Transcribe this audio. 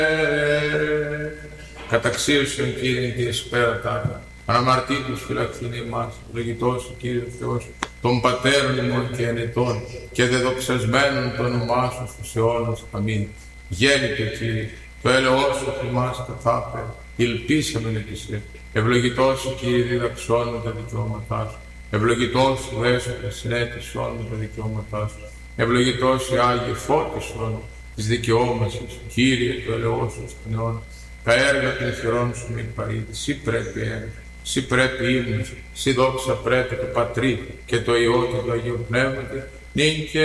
Καταξίωσον Κύριε τη εσπέρα τάκα, αναμαρτήτους φυλακτήν ημάς, ευλογητός ο Κύριος Θεός, των πατέρων ημών και ενετών, και δεδοξασμένων το όνομά σου στους αιώνας. Αμήν. Γέννητο Κύριε, το έλεος σου θυμάς καθάπερ, υλπίσαμεν επί σε. Ευλογητός ο Κύριε διδαξών τα δικαιώματά σου. Ευλογητός ο Δέσποτα συνέτησόν τα δικαιώματά σου. Ευλογητός η Άγιε φώτισον της δικαιώμασης. Κύριε το ελεός σου στον αιώνα. Τα έργα των χειρών σου μην παρείδει. Συ πρέπει έργα, συ πρέπει ύμνος, συ δόξα πρέπει το Πατρί και το Υιό και το Αγίο Πνεύματι, νυν και